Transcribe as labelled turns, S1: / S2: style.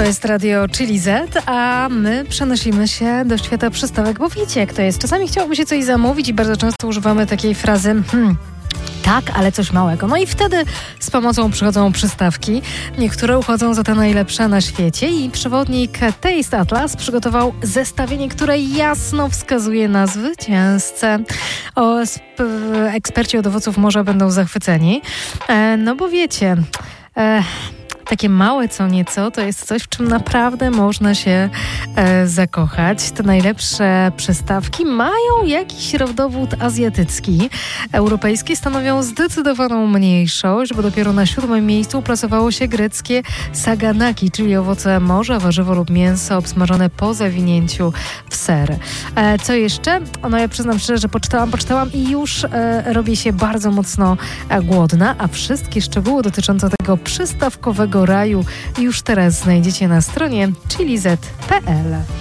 S1: To jest radio Chili Z, a my przenosimy się do świata przystawek, bo wiecie jak to jest. Czasami chciałoby się coś zamówić i bardzo często używamy takiej frazy tak, ale coś małego. No i wtedy z pomocą przychodzą przystawki. Niektóre uchodzą za te najlepsze na świecie i przewodnik Taste Atlas przygotował zestawienie, które jasno wskazuje na zwycięzcę. Eksperci od owoców morza będą zachwyceni. No bo wiecie... Takie małe co nieco, to jest coś, w czym naprawdę można się zakochać. Te najlepsze przystawki mają jakiś rodowód azjatycki. Europejskie stanowią zdecydowaną mniejszość, bo dopiero na 7. miejscu uplasowało się greckie saganaki, czyli owoce morza, warzywo lub mięso obsmażone po zawinięciu w ser. Co jeszcze? No ja przyznam szczerze, że poczytałam i już robię się bardzo mocno głodna, a wszystkie szczegóły dotyczące tego przystawkowego raju już teraz znajdziecie na stronie chiliz.pl.